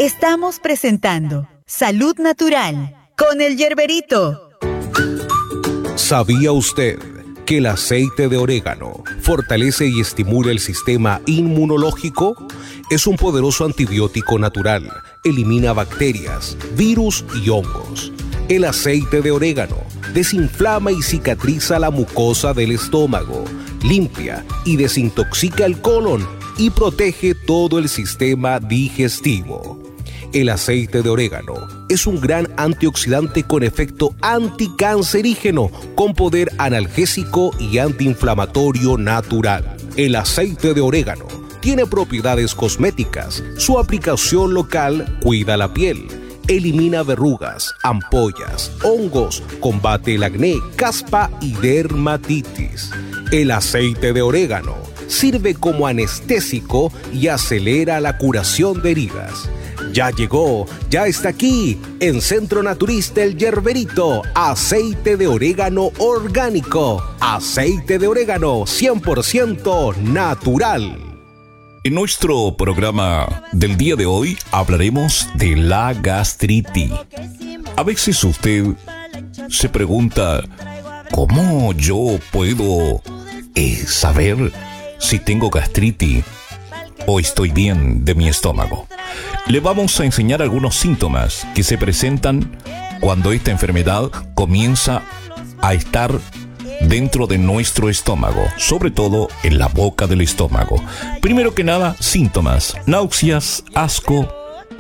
Estamos presentando Salud Natural con el Yerberito. ¿Sabía usted que el aceite de orégano fortalece y estimula el sistema inmunológico? Es un poderoso antibiótico natural. Elimina bacterias, virus y hongos. El aceite de orégano desinflama y cicatriza la mucosa del estómago, limpia y desintoxica el colon y protege todo el sistema digestivo. El aceite de orégano es un gran antioxidante con efecto anticancerígeno, con poder analgésico y antiinflamatorio natural. El aceite de orégano tiene propiedades cosméticas. Su aplicación local cuida la piel, elimina verrugas, ampollas, hongos, combate el acné, caspa y dermatitis. El aceite de orégano sirve como anestésico y acelera la curación de heridas. Ya llegó, ya está aquí, en Centro Naturista El Yerberito, aceite de orégano orgánico, aceite de orégano 100% natural. En nuestro programa del día de hoy hablaremos de la gastritis. A veces usted se pregunta, ¿cómo yo puedo saber si tengo gastritis o estoy bien de mi estómago? Le vamos a enseñar algunos síntomas que se presentan cuando esta enfermedad comienza a estar dentro de nuestro estómago, sobre todo en la boca del estómago. Primero que nada, síntomas: náuseas, asco,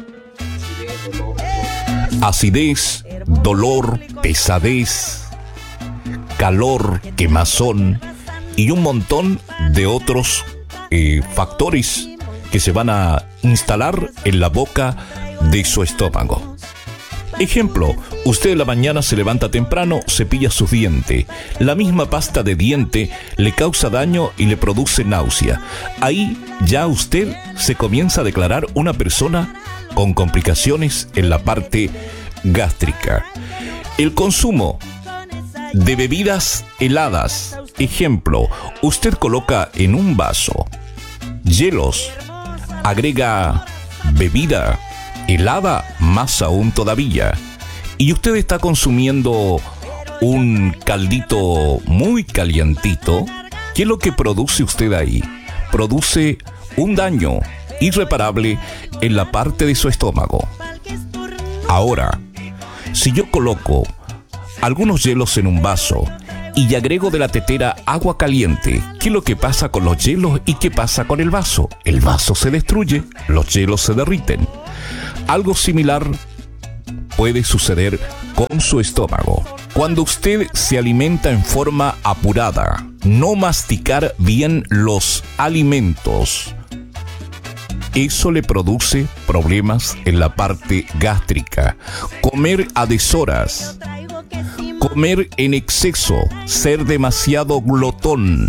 acidez, dolor, pesadez, calor, quemazón y un montón de otros factores que se van a instalar en la boca de su estómago. Ejemplo, usted en la mañana se levanta temprano, cepilla sus dientes. La misma pasta de diente le causa daño y le produce náusea. Ahí ya usted se comienza a declarar una persona con complicaciones en la parte gástrica. El consumo de bebidas heladas. Ejemplo, usted coloca en un vaso hielos, agrega bebida helada, más aún todavía, y usted está consumiendo un caldito muy calientito. ¿Qué es lo que produce usted ahí? Produce un daño irreparable en la parte de su estómago. Ahora, si yo coloco algunos hielos en un vaso y agrego de la tetera agua caliente, ¿qué es lo que pasa con los hielos y qué pasa con el vaso? El vaso se destruye, los hielos se derriten. Algo similar puede suceder con su estómago. Cuando usted se alimenta en forma apurada, no masticar bien los alimentos, eso le produce problemas en la parte gástrica. Comer a deshoras, comer en exceso, ser demasiado glotón.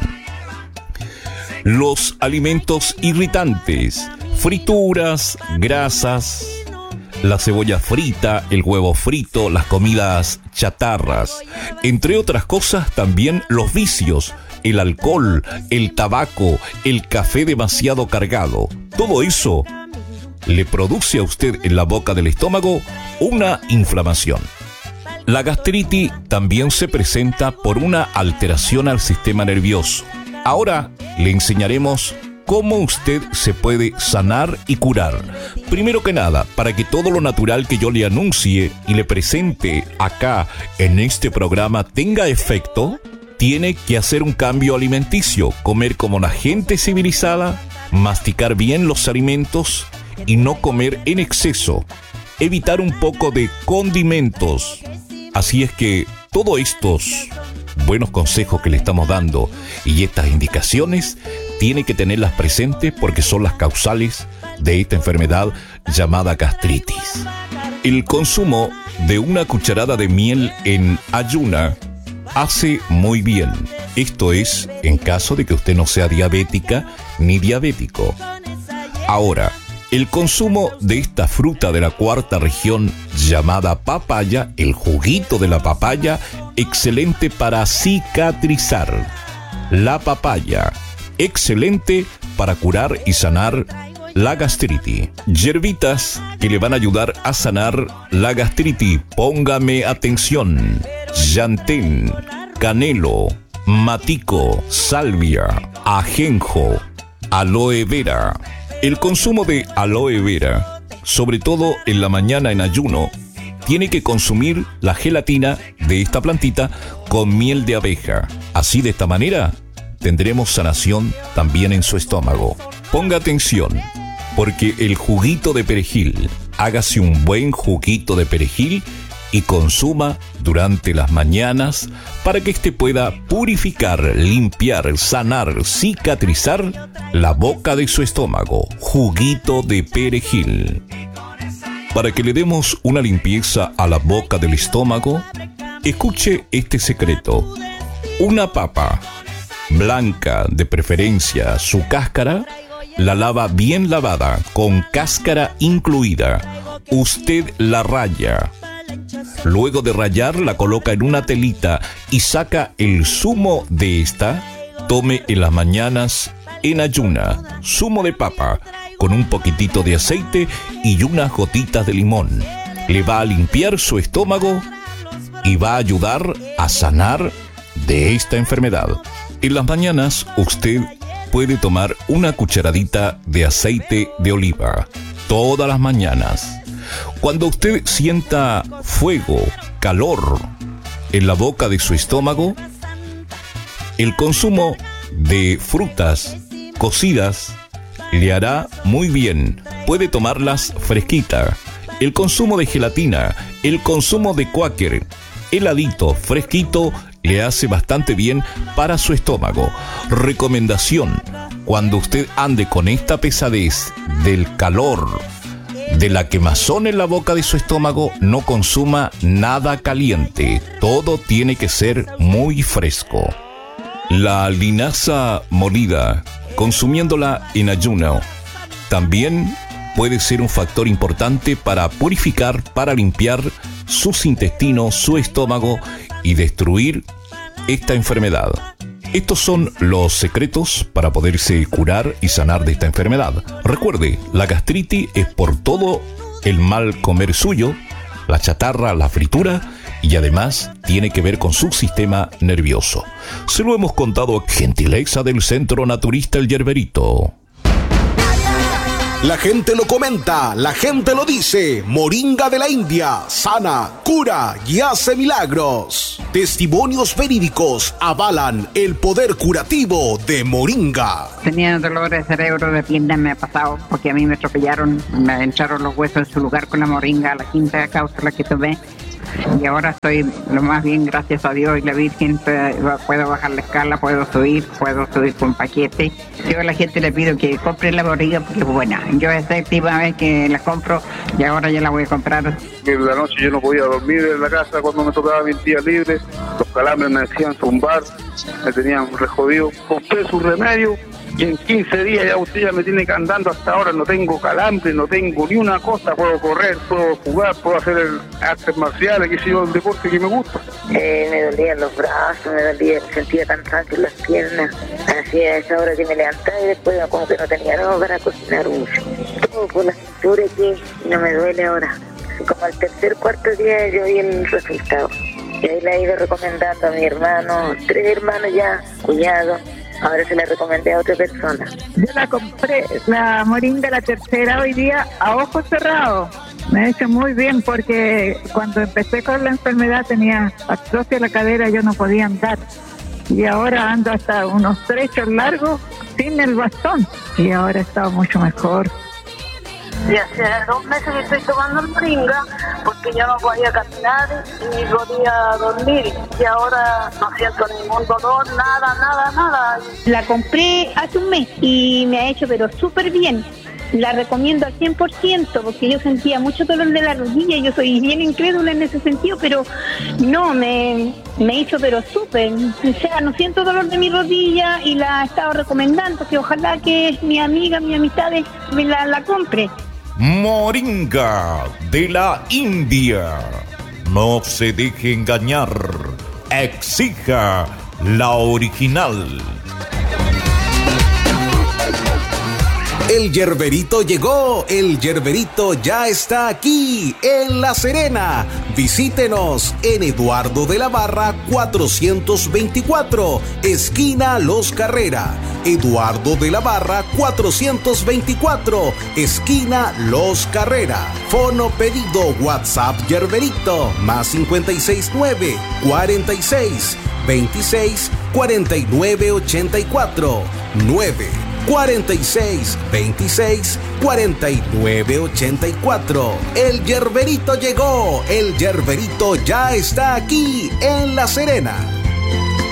Los alimentos irritantes, frituras, grasas, la cebolla frita, el huevo frito, las comidas chatarras. Entre otras cosas, también los vicios, el alcohol, el tabaco, el café demasiado cargado. Todo eso le produce a usted en la boca del estómago una inflamación. La gastritis también se presenta por una alteración al sistema nervioso. Ahora le enseñaremos cómo usted se puede sanar y curar. Primero que nada, para que todo lo natural que yo le anuncie y le presente acá en este programa tenga efecto, tiene que hacer un cambio alimenticio, comer como la gente civilizada, masticar bien los alimentos y no comer en exceso, evitar un poco de condimentos. Así es que todos estos buenos consejos que le estamos dando y estas indicaciones tiene que tenerlas presentes porque son las causales de esta enfermedad llamada gastritis. El consumo de una cucharada de miel en ayuna hace muy bien. Esto es en caso de que usted no sea diabética ni diabético. Ahora, el consumo de esta fruta de la cuarta región llamada papaya, el juguito de la papaya, excelente para cicatrizar. La papaya, excelente para curar y sanar la gastritis. Hierbitas que le van a ayudar a sanar la gastritis. Póngame atención. Llantén, canelo, matico, salvia, ajenjo, aloe vera. El consumo de aloe vera, sobre todo en la mañana en ayuno, tiene que consumir la gelatina de esta plantita con miel de abeja. Así, de esta manera, tendremos sanación también en su estómago. Ponga atención, porque el juguito de perejil, hágase un buen juguito de perejil y consuma durante las mañanas para que éste pueda purificar, limpiar, sanar, cicatrizar la boca de su estómago. Juguito de perejil. Para que le demos una limpieza a la boca del estómago, escuche este secreto. Una papa, blanca de preferencia, su cáscara, la lava bien lavada, con cáscara incluida. Usted la raya. Luego de rallar, la coloca en una telita y saca el zumo de esta. Tome en las mañanas en ayuna zumo de papa con un poquitito de aceite y unas gotitas de limón. Le va a limpiar su estómago y va a ayudar a sanar de esta enfermedad. En las mañanas usted puede tomar una cucharadita de aceite de oliva todas las mañanas. Cuando usted sienta fuego, calor en la boca de su estómago, el consumo de frutas cocidas le hará muy bien. Puede tomarlas fresquitas. El consumo de gelatina, el consumo de Quaker, heladito, fresquito, le hace bastante bien para su estómago. Recomendación: cuando usted ande con esta pesadez del calor, de la quemazón en la boca de su estómago, no consuma nada caliente. Todo tiene que ser muy fresco. La linaza molida, consumiéndola en ayuno, también puede ser un factor importante para purificar, para limpiar sus intestinos, su estómago y destruir esta enfermedad. Estos son los secretos para poderse curar y sanar de esta enfermedad. Recuerde, la gastritis es por todo el mal comer suyo, la chatarra, la fritura, y además tiene que ver con su sistema nervioso. Se lo hemos contado, gentileza del Centro Naturista El Yerberito. La gente lo comenta, la gente lo dice. Moringa de la India sana, cura y hace milagros. Testimonios verídicos avalan el poder curativo de Moringa. Tenía dolores de cerebro, de piernas, me ha pasado porque a mí me atropellaron, me entraron los huesos en su lugar con la moringa, la quinta cápsula que tomé. Y ahora estoy lo más bien, gracias a Dios y la Virgen. Puedo bajar la escala, puedo subir con paquete. Yo a la gente le pido que compren la moringa porque es buena. Yo es la última vez que la compro y ahora ya la voy a comprar. En la noche yo no podía dormir en la casa cuando me tocaba mis días libres. Los calambres me hacían zumbar, me tenían re jodido. Compré su remedio y en 15 días ya usted ya me tiene que andando hasta ahora. No tengo calambre, no tengo ni una cosa. Puedo correr, puedo jugar, puedo hacer artes marciales, que sido el deporte que me gusta. Me dolían los brazos, sentía cansancio en las piernas. Así a esa hora que me levantaba y después como que no tenía nada para cocinar mucho. Todo por la cintura que no me duele ahora. Como al tercer, cuarto día yo vi el resultado. Y ahí le he ido recomendando a mi hermano, 3 hermanos ya, cuñados. Ahora se la recomendé a otra persona. Yo la compré, la moringa, la tercera, hoy día a ojos cerrados. Me ha hecho muy bien porque cuando empecé con la enfermedad tenía atrofia de la cadera, yo no podía andar. Y ahora ando hasta unos trechos largos sin el bastón. Y ahora he estado mucho mejor. Y hace 2 meses que estoy tomando el moringa porque ya no podía caminar y podía dormir. Y ahora no siento ningún dolor, nada. La compré hace un mes y me ha hecho pero súper bien. La recomiendo al 100% porque yo sentía mucho dolor de la rodilla. Yo soy bien incrédula en ese sentido, pero no, me hizo pero súper. O sea, no siento dolor de mi rodilla y la he estado recomendando, que ojalá que mi amiga, mi amistad me la compre. Moringa de la India. No se deje engañar. Exija la original. El Yerberito llegó, el Yerberito ya está aquí, en La Serena. Visítenos en Eduardo de la Barra 424, esquina Los Carrera. Eduardo de la Barra 424, esquina Los Carrera. Fono pedido WhatsApp Yerberito, más 569 46 26 49 84 9 46 26 49 84. El Yerberito llegó, el Yerberito ya está aquí en La Serena.